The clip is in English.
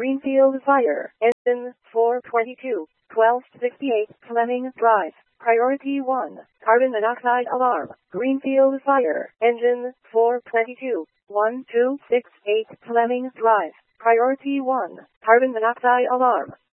Greenfield Fire, Engine 422, 1268 Fleming Drive. Priority 1, carbon monoxide alarm. Greenfield Fire, Engine 422, 1268 Fleming Drive. Priority 1, carbon monoxide alarm.